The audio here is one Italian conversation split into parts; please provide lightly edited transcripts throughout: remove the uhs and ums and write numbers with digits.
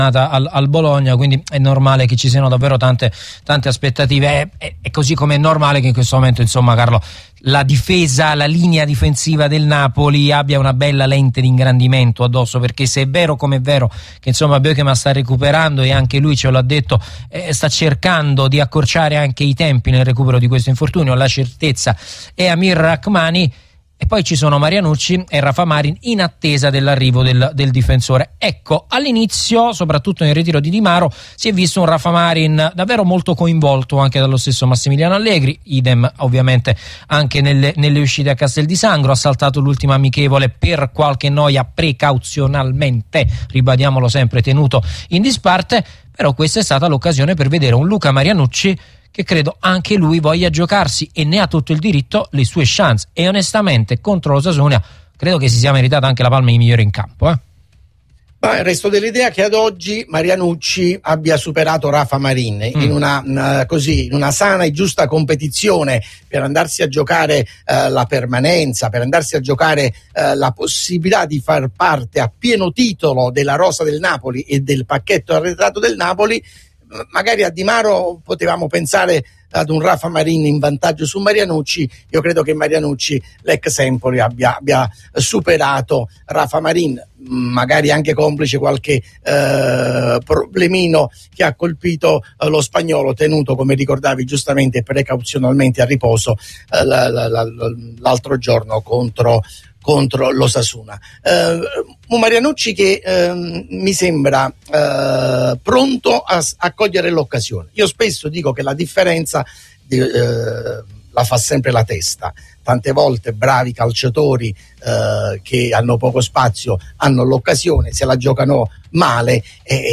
al Bologna, quindi è normale che ci siano davvero tante aspettative, è così come è normale che in questo momento, insomma, Carlo, la difesa, la linea difensiva del Napoli abbia una bella lente di ingrandimento addosso, perché se è vero come è vero che insomma Beukema sta recuperando e anche lui ce l'ha detto, sta cercando di accorciare anche i tempi nel recupero di questo infortunio, la certezza è Amir Rrahmani. E poi ci sono Marianucci e Rafa Marin in attesa dell'arrivo del difensore. Ecco, all'inizio, soprattutto nel ritiro di Di Maro, si è visto un Rafa Marin davvero molto coinvolto anche dallo stesso Massimiliano Allegri, idem ovviamente anche nelle uscite a Castel di Sangro, ha saltato l'ultima amichevole per qualche noia precauzionalmente, ribadiamolo sempre, tenuto in disparte, però questa è stata l'occasione per vedere un Luca Marianucci che credo anche lui voglia giocarsi, e ne ha tutto il diritto, le sue chance, e onestamente contro l'Osasuna credo che si sia meritata anche la palma di migliore in campo. Ma resto dell'idea che ad oggi Marianucci abbia superato Rafa Marin in una sana e giusta competizione per andarsi a giocare la permanenza, per andarsi a giocare la possibilità di far parte a pieno titolo della rosa del Napoli e del pacchetto arretrato del Napoli. Magari a Di Maro potevamo pensare ad un Rafa Marin in vantaggio su Marianucci. Io credo che Marianucci, l'ex Empoli, abbia superato Rafa Marin, magari anche complice qualche problemino che ha colpito lo spagnolo, tenuto, come ricordavi giustamente, precauzionalmente a riposo l'altro giorno contro l'Osasuna. Un Marianucci che mi sembra pronto a cogliere l'occasione. Io spesso dico che la differenza la fa sempre la testa. Tante volte bravi calciatori che hanno poco spazio hanno l'occasione, se la giocano male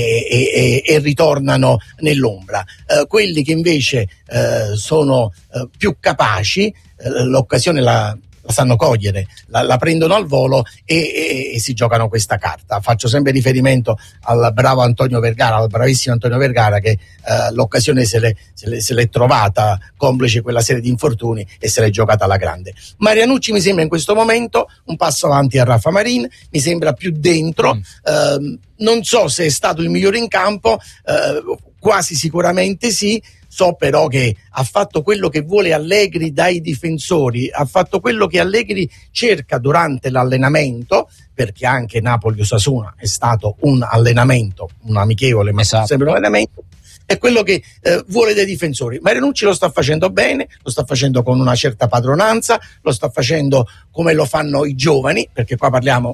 e ritornano nell'ombra. Quelli che invece sono più capaci, l'occasione la sanno cogliere, la prendono al volo e si giocano questa carta. Faccio sempre riferimento al bravo Antonio Vergara, al bravissimo Antonio Vergara, che l'occasione se l'è trovata, complice quella serie di infortuni, e se l'è giocata alla grande. Marianucci mi sembra in questo momento un passo avanti a Rafa Marin, mi sembra più dentro, non so se è stato il migliore in campo, quasi sicuramente sì. So però che ha fatto quello che vuole Allegri dai difensori, ha fatto quello che Allegri cerca durante l'allenamento, perché anche Napoli-Osasuna è stato un allenamento, un amichevole, ma sempre un allenamento. È quello che vuole dai difensori. Marianucci lo sta facendo bene, lo sta facendo con una certa padronanza, lo sta facendo come lo fanno i giovani, perché qua parliamo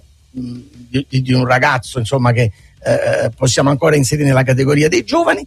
di un ragazzo, insomma, che possiamo ancora inserire nella categoria dei giovani.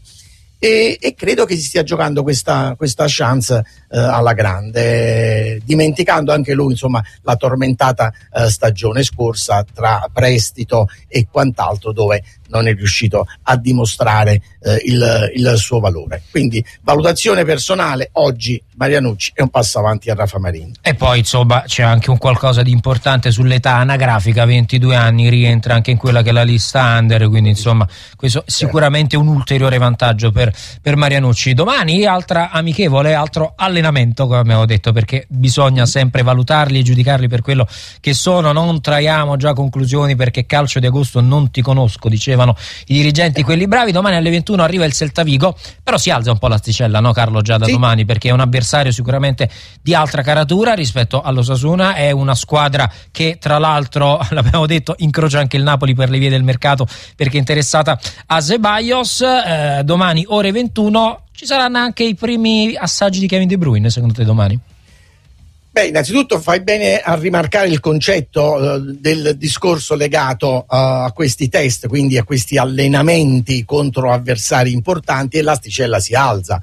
E credo che si stia giocando questa chance alla grande, dimenticando anche lui, insomma, la tormentata stagione scorsa tra prestito e quant'altro, dove non è riuscito a dimostrare il suo valore. Quindi valutazione personale, oggi Marianucci è un passo avanti a Rafa Marin. E poi insomma c'è anche un qualcosa di importante sull'età anagrafica, 22 anni, rientra anche in quella che è la lista under, quindi insomma questo è sicuramente un ulteriore vantaggio per Marianucci. Domani altra amichevole, altro allenamento, come abbiamo detto, perché bisogna sempre valutarli e giudicarli per quello che sono, non traiamo già conclusioni, perché calcio di agosto non ti conosco, dicevano i dirigenti, quelli bravi. Domani alle 21 arriva il Celta Vigo, però si alza un po' l'asticella, no Carlo, già da domani, perché è un avversario sicuramente di altra caratura rispetto all'Osasuna, è una squadra che tra l'altro, l'abbiamo detto, incrocia anche il Napoli per le vie del mercato, perché è interessata a Ceballos. Domani ore 21 ci saranno anche i primi assaggi di Kevin De Bruyne, secondo te domani? Beh, innanzitutto fai bene a rimarcare il concetto del discorso legato a questi test, quindi a questi allenamenti contro avversari importanti, e l'asticella si alza.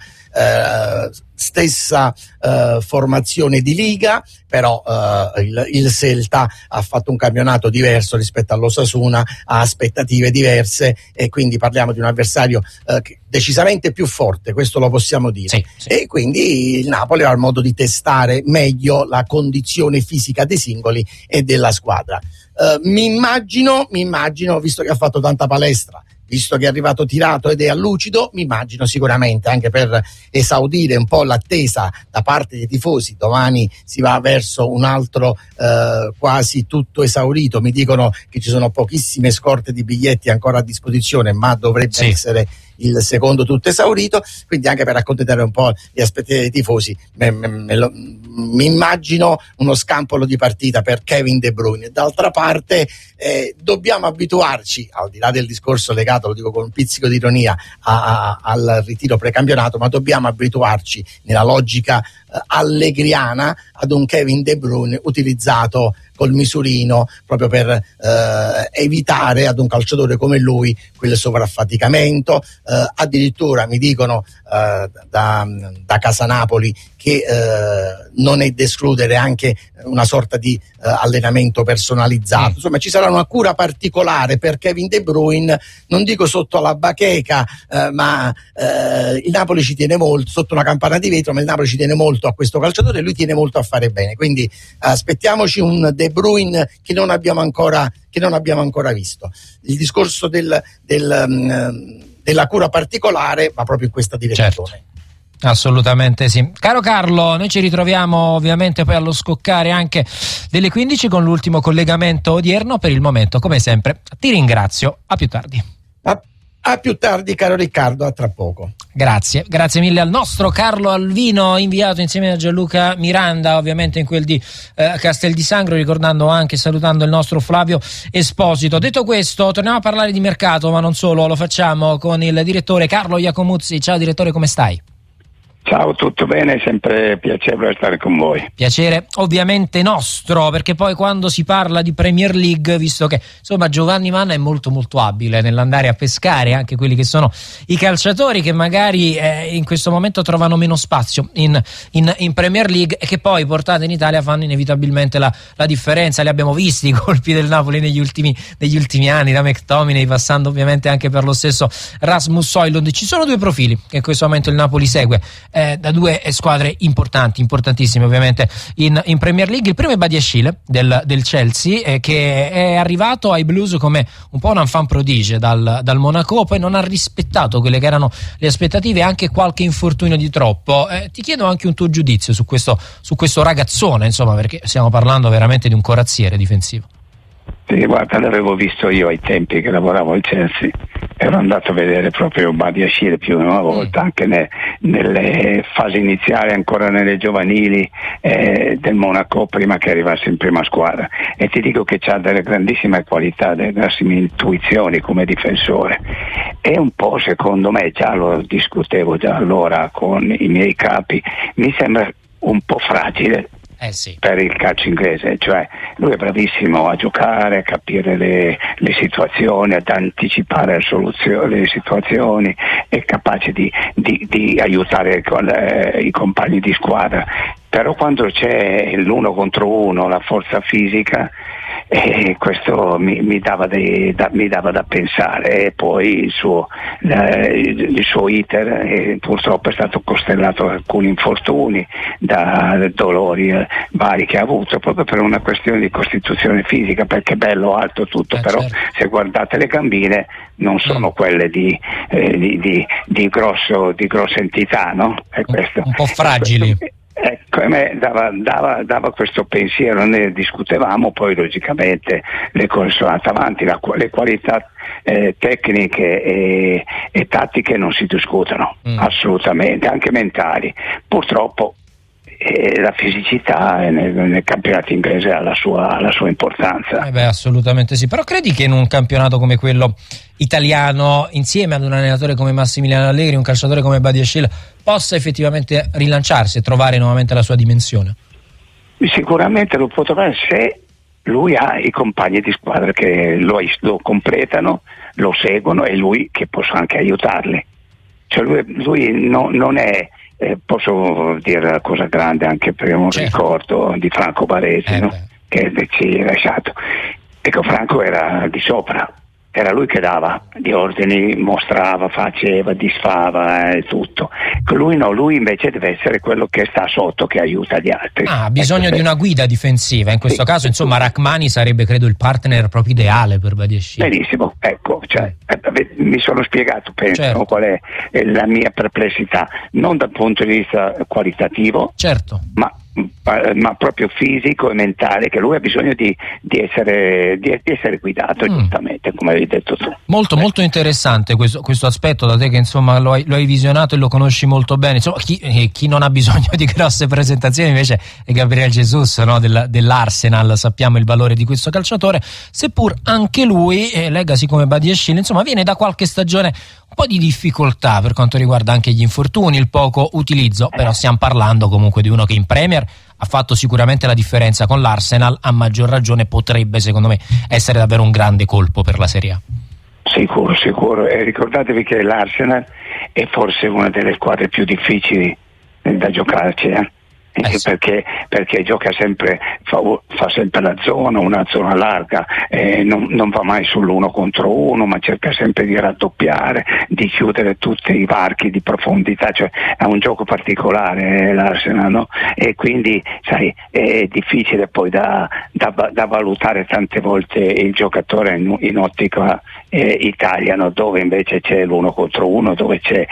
Stessa formazione di Liga, però il Celta ha fatto un campionato diverso rispetto all'Osasuna, ha aspettative diverse, e quindi parliamo di un avversario decisamente più forte, questo lo possiamo dire. Sì. E quindi il Napoli ha il modo di testare meglio la condizione fisica dei singoli e della squadra. Mi immagino, visto che ha fatto tanta palestra, visto che è arrivato tirato ed è allucido, mi immagino sicuramente anche per esaudire un po' l'attesa da parte dei tifosi. Domani si va verso un altro quasi tutto esaurito, mi dicono che ci sono pochissime scorte di biglietti ancora a disposizione, ma dovrebbe essere il secondo tutto esaurito, quindi anche per accontentare un po' le aspettative dei tifosi mi immagino uno scampolo di partita per Kevin De Bruyne. D'altra parte dobbiamo abituarci, al di là del discorso legato, lo dico con un pizzico di ironia, al ritiro precampionato, ma dobbiamo abituarci nella logica allegriana ad un Kevin De Bruyne utilizzato col misurino proprio per evitare ad un calciatore come lui quel sovraffaticamento. Addirittura mi dicono da Casa Napoli che non è da escludere anche una sorta di allenamento personalizzato. Insomma, ci sarà una cura particolare per Kevin De Bruyne, non dico sotto la bacheca, ma il Napoli ci tiene molto, sotto una campana di vetro, ma il Napoli ci tiene molto a questo calciatore e lui tiene molto a fare bene, quindi aspettiamoci un De Bruyne che non abbiamo ancora visto. Il discorso della cura particolare va proprio in questa direzione. Certo. Assolutamente sì. Caro Carlo, noi ci ritroviamo ovviamente poi allo scoccare anche delle 15 con l'ultimo collegamento odierno. Per il momento, come sempre, ti ringrazio. A più tardi. A più tardi, caro Riccardo, a tra poco. Grazie mille al nostro Carlo Alvino, inviato insieme a Gianluca Miranda, ovviamente in quel di Castel di Sangro, ricordando anche, salutando il nostro Flavio Esposito. Detto questo, torniamo a parlare di mercato, ma non solo, lo facciamo con il direttore Carlo Iacomuzzi. Ciao direttore, come stai? Ciao, tutto bene, sempre piacevole stare con voi. Piacere ovviamente nostro, perché poi quando si parla di Premier League, visto che insomma Giovanni Manna è molto molto abile nell'andare a pescare anche quelli che sono i calciatori che magari in questo momento trovano meno spazio in Premier League e che poi portate in Italia fanno inevitabilmente la differenza. Li abbiamo visti i colpi del Napoli negli ultimi anni, da McTominay passando ovviamente anche per lo stesso Rasmus Højlund. Ci sono due profili che in questo momento il Napoli segue da due squadre importantissime ovviamente in Premier League. Il primo è Badiashile del Chelsea, che è arrivato ai Blues come un po' un enfant prodige dal Monaco, poi non ha rispettato quelle che erano le aspettative, anche qualche infortunio di troppo. Ti chiedo anche un tuo giudizio su questo ragazzone, insomma, perché stiamo parlando veramente di un corazziere difensivo. Sì, guarda, l'avevo visto io ai tempi che lavoravo al Chelsea, ero andato a vedere proprio Badiashile più di una volta, anche nelle fasi iniziali, ancora nelle giovanili del Monaco, prima che arrivasse in prima squadra, e ti dico che ha delle grandissime qualità, delle grandissime intuizioni come difensore. E un po', secondo me, già lo discutevo già allora con i miei capi, mi sembra un po' fragile. Sì. Per il calcio inglese, cioè lui è bravissimo a giocare, a capire le situazioni, ad anticipare le situazioni, è capace di aiutare i compagni di squadra, però quando c'è l'uno contro uno, la forza fisica, questo mi dava da pensare. E poi il suo iter purtroppo è stato costellato da alcuni infortuni, da dolori vari che ha avuto, proprio per una questione di costituzione fisica, perché è bello alto tutto, però certo, se guardate le gambine non sono quelle di grossa entità, no? È questo, un po' fragili. Ecco, a me dava questo pensiero, ne discutevamo, poi logicamente le cose sono andate avanti, le qualità tecniche e tattiche non si discutono, assolutamente, anche mentali. Purtroppo la fisicità nel campionato inglese ha la sua importanza. Assolutamente sì, però credi che in un campionato come quello italiano, insieme ad un allenatore come Massimiliano Allegri, un calciatore come Badiashile, possa effettivamente rilanciarsi e trovare nuovamente la sua dimensione? Sicuramente lo può trovare se lui ha i compagni di squadra che lo completano, lo seguono, e lui che possa anche aiutarli. Cioè lui non è, posso dire una cosa grande anche per un ricordo di Franco Baresi, no? Che ci è lasciato. Ecco, Franco era di sopra, era lui che dava gli ordini, mostrava, faceva, disfava, tutto. Lui no, lui invece deve essere quello che sta sotto, che aiuta gli altri. Ha bisogno di una guida difensiva, in questo caso insomma Rachmani sarebbe credo il partner proprio ideale per Badiashile. Benissimo, ecco, mi sono spiegato, penso, certo, qual è la mia perplessità, non dal punto di vista qualitativo, certo, ma proprio fisico e mentale, che lui ha bisogno di essere guidato, giustamente, come avevi detto tu. Molto interessante questo aspetto, da te che insomma lo hai visionato e lo conosci molto bene. Insomma, chi non ha bisogno di grosse presentazioni invece è Gabriel Jesus, no? dell'Arsenal. Sappiamo il valore di questo calciatore, seppur anche lui, legacy come Badiashile, insomma viene da qualche stagione un po' di difficoltà per quanto riguarda anche gli infortuni, il poco utilizzo, però stiamo parlando comunque di uno che in Premier ha fatto sicuramente la differenza con l'Arsenal, a maggior ragione potrebbe secondo me essere davvero un grande colpo per la Serie A. Sicuro, e ricordatevi che l'Arsenal è forse una delle squadre più difficili da giocarci, Sì. Perché gioca sempre, fa sempre la zona, una zona larga, non va mai sull'1 contro 1, ma cerca sempre di raddoppiare, di chiudere tutti i varchi di profondità, cioè è un gioco particolare l'Arsenal, no? E quindi sai, è difficile poi da valutare tante volte il giocatore in ottica italiano, dove invece c'è l'1 contro 1, dove c'è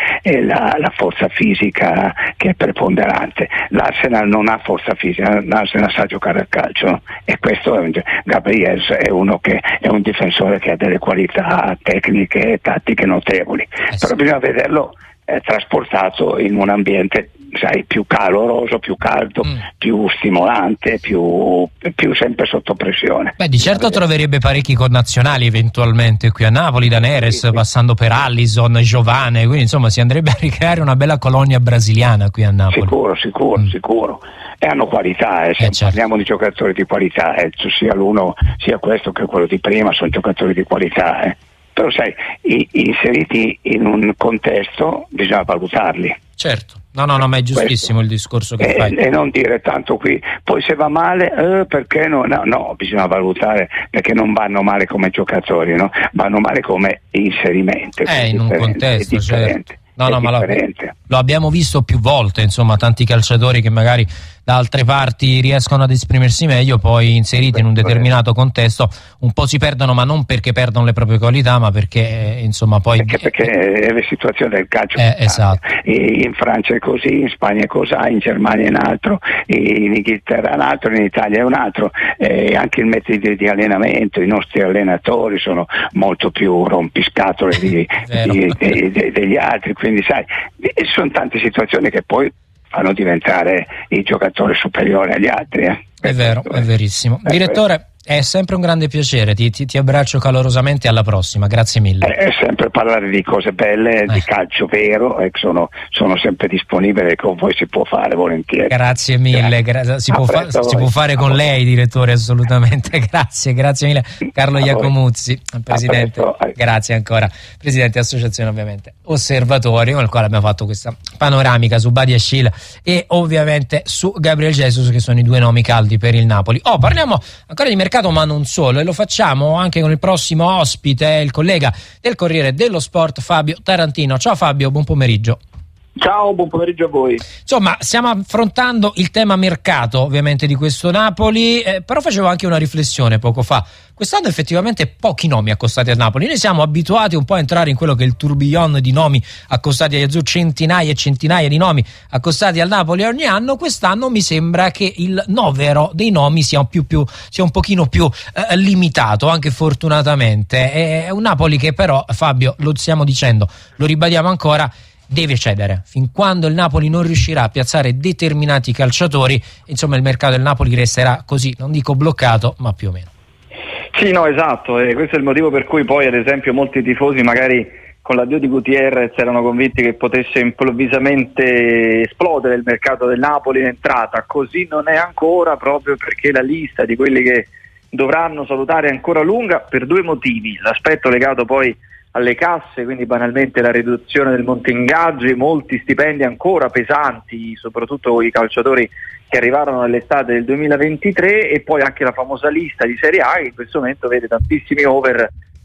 la forza fisica che è preponderante. L'Arsenal non ha forza fisica, l'Arsenal sa giocare al calcio, no? E questo Gabriel è uno che è un difensore che ha delle qualità tecniche e tattiche notevoli, però bisogna vederlo trasportato in un ambiente, sai, più caloroso, più caldo, più stimolante, più sempre sotto pressione. Beh, di certo troverebbe parecchi connazionali eventualmente qui a Napoli, da Neres, sì, passando per Allison, Giovane, quindi insomma si andrebbe a ricreare una bella colonia brasiliana qui a Napoli. Sicuro. E hanno qualità, certo. Parliamo di giocatori di qualità, sia l'uno, sia questo che quello di prima, sono giocatori di qualità, Però sai, inseriti in un contesto bisogna valutarli. Certo, no, ma è giustissimo il discorso che fai. E non dire tanto qui, poi se va male, perché no, bisogna valutare, perché non vanno male come giocatori, no? Vanno male come inserimento. In un contesto, certo. No, ma lo abbiamo visto più volte, insomma, tanti calciatori che magari da altre parti riescono ad esprimersi meglio, poi inseriti in un determinato contesto un po' si perdono, ma non perché perdono le proprie qualità, ma perché insomma poi perché è la situazione del calcio. Esatto. In Francia è così, in Spagna è così, in Germania è un altro, in Inghilterra è un altro, in Italia è un altro, anche il metodo di allenamento, i nostri allenatori sono molto più rompiscatole degli altri, quindi sai, sono tante situazioni che poi fanno diventare il giocatore superiore agli altri. È vero, è verissimo. Direttore, è sempre un grande piacere, ti abbraccio calorosamente, alla prossima, grazie mille. È sempre parlare di cose belle, di calcio vero, e sono sempre disponibile, con voi si può fare volentieri. Grazie mille, si può fare con lei, direttore, assolutamente. Grazie mille. Carlo Iacomuzzi, presidente, grazie ancora, presidente associazione ovviamente Osservatori, con il quale abbiamo fatto questa panoramica su Badiashile e ovviamente su Gabriel Jesus, che sono i due nomi caldi per il Napoli. Parliamo ancora di mercato, ma non solo, e lo facciamo anche con il prossimo ospite, il collega del Corriere dello Sport, Fabio Tarantino. Ciao Fabio, buon pomeriggio. Ciao, buon pomeriggio a voi. Insomma, stiamo affrontando il tema mercato ovviamente di questo Napoli, però facevo anche una riflessione poco fa. Quest'anno effettivamente pochi nomi accostati al Napoli, noi siamo abituati un po' a entrare in quello che è il tourbillon di nomi accostati agli azzurri, centinaia e centinaia di nomi accostati al Napoli ogni anno. Quest'anno mi sembra che il novero dei nomi sia un pochino più limitato, anche fortunatamente. È un Napoli che però, Fabio, lo stiamo dicendo, lo ribadiamo ancora, deve cedere. Fin quando il Napoli non riuscirà a piazzare determinati calciatori, insomma il mercato del Napoli resterà così, non dico bloccato, ma più o meno. Sì, no, esatto, e questo è il motivo per cui poi ad esempio molti tifosi magari con l'addio di Gutierrez erano convinti che potesse improvvisamente esplodere il mercato del Napoli in entrata. Così non è ancora, proprio perché la lista di quelli che dovranno salutare è ancora lunga, per due motivi: l'aspetto legato poi alle casse, quindi banalmente la riduzione del monte ingaggi, molti stipendi ancora pesanti, soprattutto i calciatori che arrivarono nell'estate del 2023, e poi anche la famosa lista di Serie A che in questo momento vede tantissimi over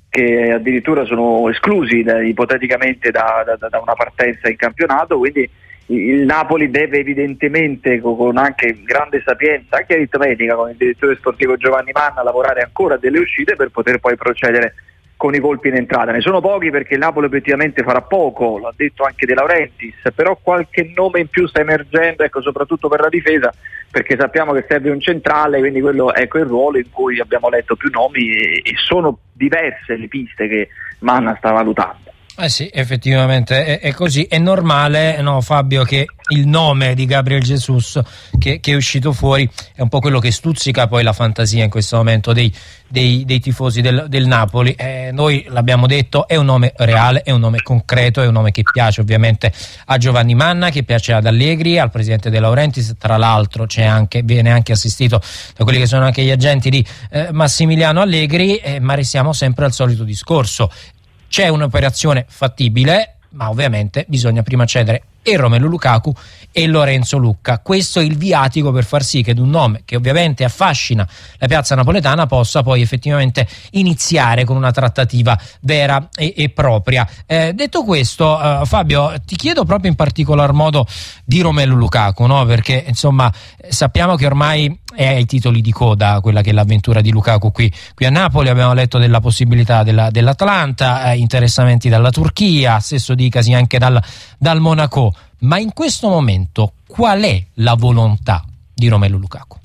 che addirittura sono esclusi ipoteticamente da una partenza in campionato, quindi il Napoli deve evidentemente, con anche grande sapienza, anche aritmetica, con il direttore sportivo Giovanni Manna, lavorare ancora a delle uscite per poter poi procedere con i colpi in entrata. Ne sono pochi perché il Napoli obiettivamente farà poco, l'ha detto anche De Laurentiis, però qualche nome in più sta emergendo, ecco, soprattutto per la difesa, perché sappiamo che serve un centrale, quindi quello è quel ruolo in cui abbiamo letto più nomi e sono diverse le piste che Manna sta valutando. Sì, effettivamente è così. È normale, no, Fabio, che il nome di Gabriel Jesus che è uscito fuori è un po' quello che stuzzica poi la fantasia in questo momento dei tifosi del Napoli. Noi l'abbiamo detto, è un nome reale, è un nome concreto, è un nome che piace ovviamente a Giovanni Manna, che piace ad Allegri, al presidente De Laurentiis. Tra l'altro viene anche assistito da quelli che sono anche gli agenti di Massimiliano Allegri, ma restiamo sempre al solito discorso. C'è un'operazione fattibile, ma ovviamente bisogna prima cedere e Romelu Lukaku e Lorenzo Lucca. Questo è il viatico per far sì che un nome che ovviamente affascina la piazza napoletana possa poi effettivamente iniziare con una trattativa vera e propria. Detto questo, Fabio, ti chiedo proprio in particolar modo di Romelu Lukaku, no? Perché insomma sappiamo che ormai è ai titoli di coda quella che è l'avventura di Lukaku qui a Napoli. Abbiamo letto della possibilità dell'Atalanta, interessamenti dalla Turchia, stesso dicasi anche dal Monaco. Ma in questo momento qual è la volontà di Romelu Lukaku?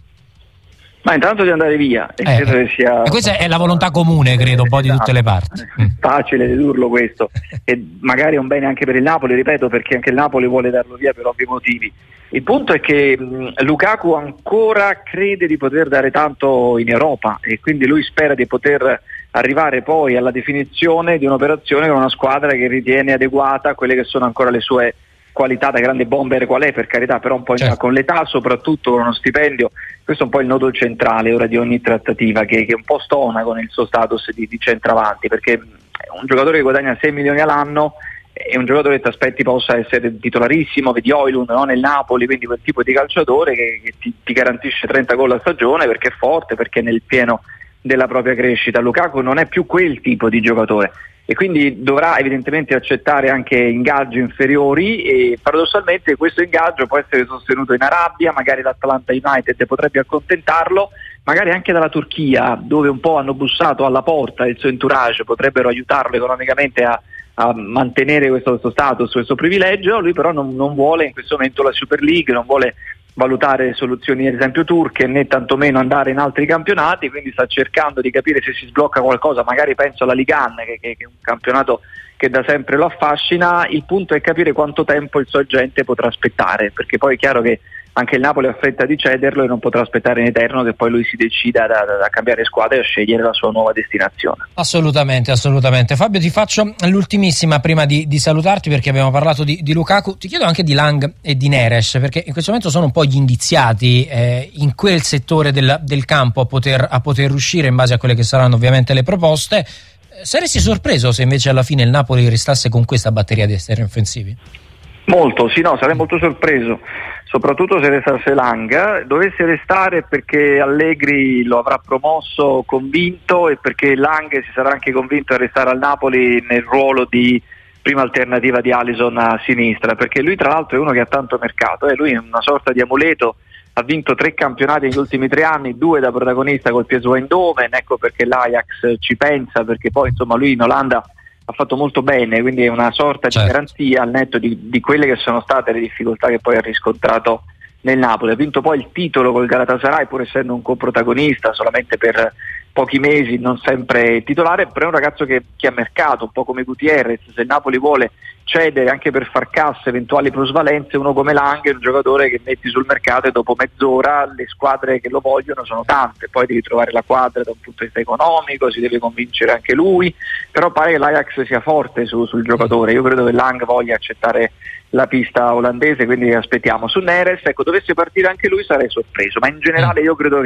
Ma intanto di andare via, e credo che sia questa è la volontà comune, credo, un po' di tutte le parti. Facile dedurlo questo, e magari è un bene anche per il Napoli, ripeto, perché anche il Napoli vuole darlo via per ovvi motivi. Il punto è che Lukaku ancora crede di poter dare tanto in Europa e quindi lui spera di poter arrivare poi alla definizione di un'operazione con una squadra che ritiene adeguata a quelle che sono ancora le sue qualità da grande bomber, qual è, per carità, però un po' certo. Con l'età, soprattutto con uno stipendio, questo è un po' il nodo centrale ora di ogni trattativa, che un po' stona con il suo status di centravanti, perché un giocatore che guadagna 6 milioni all'anno è un giocatore che ti aspetti possa essere titolarissimo, vedi Højlund, no? Nel Napoli, quindi quel tipo di calciatore che ti garantisce 30 gol a stagione perché è forte, perché è nel pieno della propria crescita. Lukaku non è più quel tipo di giocatore e quindi dovrà evidentemente accettare anche ingaggi inferiori, e paradossalmente questo ingaggio può essere sostenuto in Arabia, magari l'Atalanta United potrebbe accontentarlo, magari anche dalla Turchia, dove un po' hanno bussato alla porta il suo entourage, potrebbero aiutarlo economicamente a mantenere questo status, questo privilegio. Lui però non vuole in questo momento la Super League, non vuole valutare soluzioni ad esempio turche, né tantomeno andare in altri campionati, quindi sta cercando di capire se si sblocca qualcosa, magari penso alla Ligue 1 che è un campionato che da sempre lo affascina. Il punto è capire quanto tempo il suo agente potrà aspettare, perché poi è chiaro che anche il Napoli ha fretta di cederlo e non potrà aspettare in eterno che poi lui si decida da cambiare squadra e a scegliere la sua nuova destinazione. Assolutamente. Fabio, ti faccio l'ultimissima prima di salutarti, perché abbiamo parlato di Lukaku. Ti chiedo anche di Lang e di Neres, perché in questo momento sono un po' gli indiziati in quel settore del campo a poter uscire in base a quelle che saranno ovviamente le proposte. Saresti sorpreso se invece alla fine il Napoli restasse con questa batteria di esterni offensivi? Molto, sì, no, sarei molto sorpreso, soprattutto se restasse Lang. Dovesse restare perché Allegri lo avrà promosso convinto, e perché Lang si sarà anche convinto a restare al Napoli nel ruolo di prima alternativa di Alisson a sinistra, perché lui tra l'altro è uno che ha tanto mercato, lui è una sorta di amuleto, ha vinto 3 campionati negli ultimi 3 anni, 2 da protagonista col PSV Eindhoven, ecco perché l'Ajax ci pensa, perché poi insomma lui in Olanda ha fatto molto bene, quindi è una sorta di garanzia al netto di quelle che sono state le difficoltà che poi ha riscontrato nel Napoli. Ha vinto poi il titolo col Galatasaray, pur essendo un coprotagonista solamente per pochi mesi, non sempre titolare, però è un ragazzo che ha mercato, un po' come Gutierrez. Se il Napoli vuole cedere anche per far cassa eventuali plusvalenze, uno come Lang è un giocatore che metti sul mercato e dopo mezz'ora le squadre che lo vogliono sono tante, poi devi trovare la quadra da un punto di vista economico, si deve convincere anche lui, però pare che l'Ajax sia forte sul giocatore. Io credo che Lang voglia accettare la pista olandese, quindi aspettiamo. Su Neres, ecco, dovesse partire anche lui sarei sorpreso, ma in generale io credo che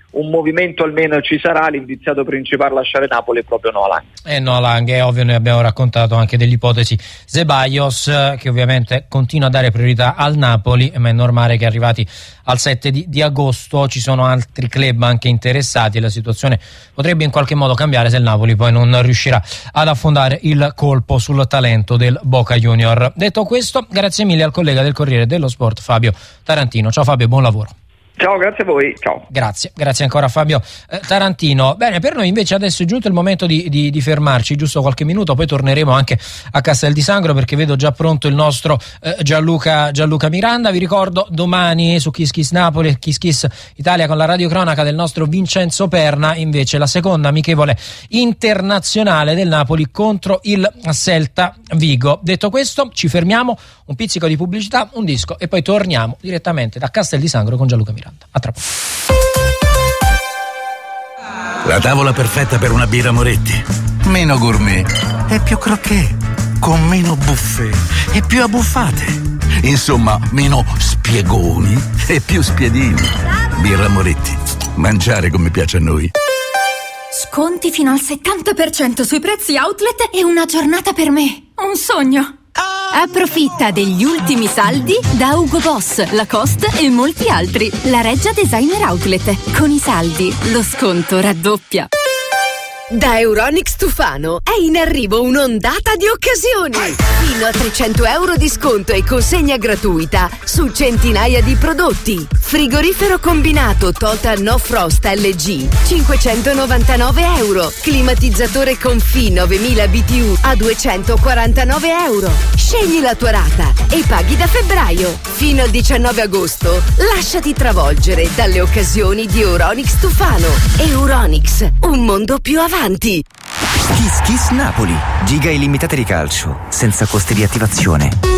un movimento almeno ci sarà. L'indiziato principale a lasciare Napoli è proprio Noah Lang. Noah Lang, è ovvio, noi abbiamo raccontato anche dell'ipotesi Ceballos, che ovviamente continua a dare priorità al Napoli, ma è normale che arrivati al 7 di agosto ci sono altri club anche interessati e la situazione potrebbe in qualche modo cambiare se il Napoli poi non riuscirà ad affondare il colpo sul talento del Boca Junior. Detto questo, grazie mille al collega del Corriere dello Sport Fabio Tarantino. Ciao Fabio, buon lavoro. Ciao, grazie a voi, ciao. Grazie ancora a Fabio Tarantino. Bene, per noi invece adesso è giunto il momento di fermarci, giusto qualche minuto, poi torneremo anche a Castel di Sangro perché vedo già pronto il nostro Gianluca Miranda. Vi ricordo domani su Kiss Kiss Napoli e Kiss Kiss Italia con la radiocronaca del nostro Vincenzo Perna, invece la seconda amichevole internazionale del Napoli contro il Celta Vigo. Detto questo, ci fermiamo, un pizzico di pubblicità, un disco e poi torniamo direttamente da Castel di Sangro con Gianluca Miranda. A tra poco. La tavola perfetta per una birra Moretti. Meno gourmet e più croquet, con meno buffet e più abbuffate. Insomma, meno spiegoni e più spiedini. Birra Moretti. Mangiare come piace a noi. Sconti fino al 70% sui prezzi outlet e una giornata per me. Un sogno. Approfitta degli ultimi saldi da Hugo Boss, Lacoste e molti altri. La Reggia Designer Outlet. Con i saldi lo sconto raddoppia. Da Euronics Tufano è in arrivo un'ondata di occasioni. Fino a 300 euro di sconto e consegna gratuita su centinaia di prodotti. Frigorifero combinato Total No Frost LG 599 euro. Climatizzatore Confi 9000 BTU a 249 euro. Scegli la tua rata e paghi da febbraio. Fino al 19 agosto lasciati travolgere dalle occasioni di Euronics Tufano. Euronics, un mondo più avanti. Kiss Kiss Napoli. Giga illimitate di calcio, senza costi di attivazione.